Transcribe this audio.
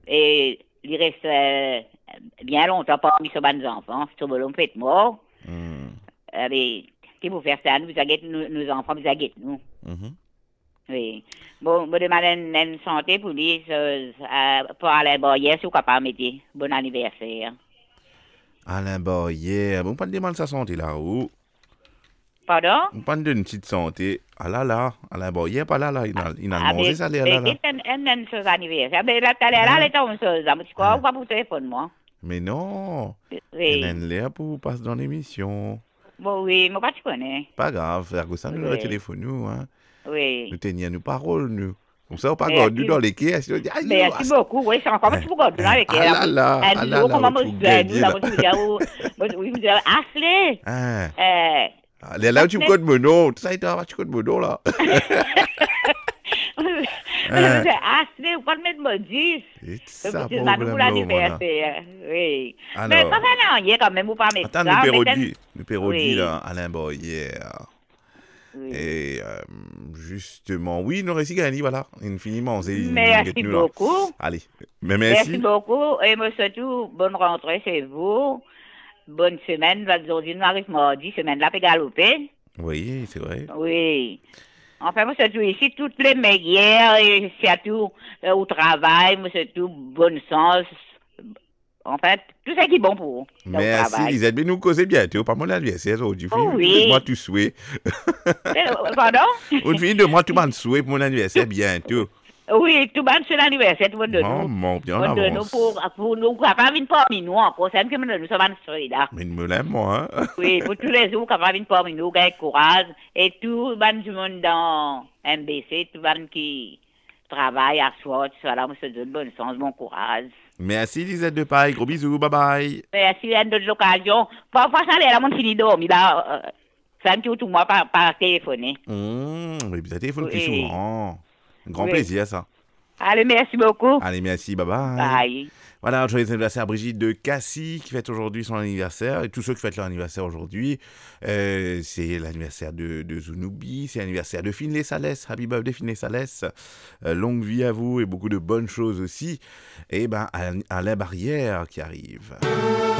Et il reste bien longtemps parmi ces bonnes enfants. C'est bon, fait mort. Hmm. Mais, qui vous faire ça, nous, nos enfants, nous aguettent, nous. Mhm. Oui. Bon, je demande une santé pour lui, pour aller boire, si vous capable de mettre. Bon anniversaire. Alain Boyer, bon, pas de demande sa santé là-haut. Pardon? On parle d'une petite santé. Ah là là, Alain Boyer, pas là là, il a Ah, mangé ça là là. mais, une chose anniversaire. Mais là, t'as là, elle Hein? est une chose, là, mais tu crois, ou Hein? pas pour téléphone, moi? Mais non, il a Oui. l'air pour passer dans l'émission. Bon, oui, moi, pas tu connais. Pas grave, frère, ça nous le Oui. téléphone nous, hein. Nous Oui. tenions nos paroles, nous. Comme ça, on pas nous Merci. dans les caisses, on dit, aïe, yo, Merci beaucoup. Oui, c'est encore un hein, petit peu de temps avec elle. ah Elle là dit, là, comment oh, moi, tu je nous, gagnes là, là. moi, je vous dis, oui, vous dites, Ashley. Hein? Euh, Allez, là où tu me codes mon nom, tout ça, il t'a tu codes mon nom là. je Hein? dis, Ashley, vous pouvez mettre mon 10. C'est C'est ça, pour problème là, voilà. l'anniversaire. Oui. Mais pas Alors, ça, non, quand même, vous pas mettre attends, ça. nous parodie Oui. là, Alain Boyer. Oui. Et justement, oui, nous réussi gagné, voilà, infiniment. C'est Merci nous là. beaucoup. Allez, mais Merci merci. beaucoup. Et moi, surtout, bonne rentrée chez vous. Bonne semaine. Aujourd'hui, nous arrivons mardi. Semaine là, peut galoper. Oui, c'est vrai. Oui. Enfin, moi, surtout ici, toutes les meilleures, et surtout au travail, moi, surtout bon sens. En fait, tout ça qui est bon pour vous, là, au Merci, travail. Lisette. Mais nous causer bientôt. Pas mon anniversaire aujourd'hui. Oh De moi, oui. tu souhait. Pardon? Une fille de moi, tu m'en souhait pour mon anniversaire bientôt. Oui, tout le monde, c'est l'anniversaire, tout le monde de nous. Maman, bien en Tout de nous avance. pour nous, capable de venir parmi nous encore. C'est que nous sommes en là. Mais il me l'aime, moi. Hein? Oui, pour tous les jours, capable de venir parmi nous, avec courage. Et tout le monde du monde dans MBC, tout le monde qui travaille à soi, tout ça là, moi, je te donne bonne chance, bon courage. Merci, Lisette de Paille. Gros bisous. Bye bye. Merci à d'autres occasions. Parfois, ça là, mon fini dormir, là, ça me tout moi par téléphoner. Mais ça téléphone plus Oui, souvent. Un grand oui. plaisir, ça. Allez, merci beaucoup. Allez, merci. Bye bye. Bye. Voilà, joyeux anniversaire à Brigitte de Cassis qui fête aujourd'hui son anniversaire. Et tous ceux qui fêtent leur anniversaire aujourd'hui, c'est l'anniversaire de Zunubi, c'est l'anniversaire de Finlay Salès. Happy birthday Finlay Salès. Longue vie à vous et beaucoup de bonnes choses aussi. Et ben, Alain Barrière qui arrive.